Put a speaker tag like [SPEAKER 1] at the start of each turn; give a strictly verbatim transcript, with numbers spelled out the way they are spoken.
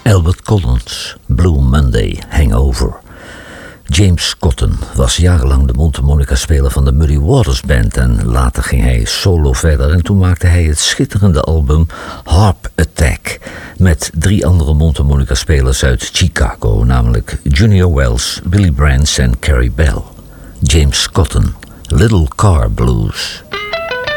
[SPEAKER 1] Albert Collins, Blue Monday Hangover. James Cotton was jarenlang de mondharmonica-speler van de Muddy Waters Band en later ging hij solo verder en toen maakte hij het schitterende album Harp Attack met drie andere mondharmonica-spelers uit Chicago, namelijk Junior Wells, Billy Branch en Carrie Bell. James Cotton, Little Car Blues.